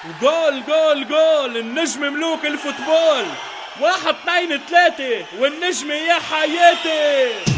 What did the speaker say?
وجول جول جول النجم ملوك الفوتبول. 1 2 3 والنجم يا حياتي.